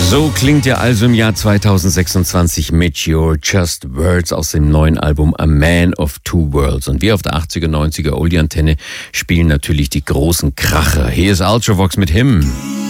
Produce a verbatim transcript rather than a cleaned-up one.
So klingt ja also im Jahr zweitausendsechsundzwanzig Meteor Just Words aus dem neuen Album A Man of Two Worlds. Und wir auf der achtziger, neunziger Oldie-Antenne spielen natürlich die großen Kracher. Hier ist Ultravox mit Him.